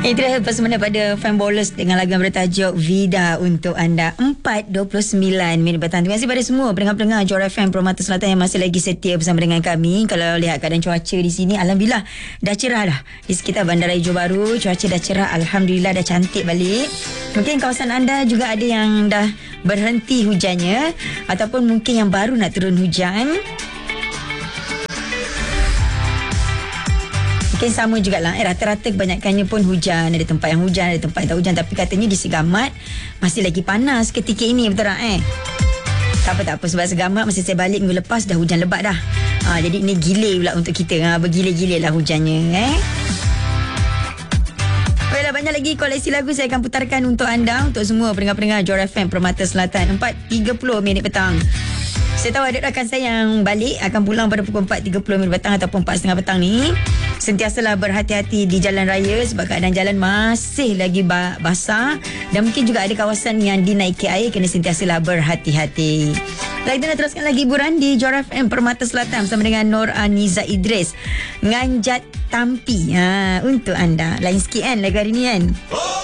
Itulah persembahan pada Fan Bowlers dengan lagu bertajuk Vida untuk anda. 4.29 minit petang. Terima kasih pada semua pendengar-pendengar Johor FM Permata Selatan yang masih lagi setia bersama dengan kami. Kalau lihat keadaan cuaca di sini, alhamdulillah dah cerah dah. Di sekitar Bandaraya Johor Bahru, cuaca dah cerah, alhamdulillah dah cantik balik. Mungkin kawasan anda juga ada yang dah berhenti hujannya, ataupun mungkin yang baru nak turun hujan. Mungkin sama jugalah, rata-rata kebanyakannya pun hujan. Ada tempat yang hujan, ada tempat yang tak hujan. Tapi katanya di Segamat masih lagi panas ketika ini, betul tak Tak apa, sebab Segamat masa saya balik minggu lepas dah hujan lebat dah. Jadi ini gile pula untuk kita. Bergile-gile lah hujannya. Baiklah, banyak lagi koleksi lagu saya akan putarkan untuk anda, untuk semua pendengar-pendengar Johor FM Permata Selatan. 4.30 minit petang. Saya tahu ada rakan saya yang balik, akan pulang pada pukul 4.30 minit petang ataupun 4.30 petang ni. Sentiasalah berhati-hati di jalan raya sebab keadaan jalan masih lagi basah. Dan mungkin juga ada kawasan yang dinaiki air, kena sentiasalah berhati-hati. Baik, kita nak teruskan lagi hiburan di Johor FM Permata Selatan bersama dengan Nur Aniza Idris. Nganjat Tampi untuk anda. Lain sikit kan lagu hari ni kan.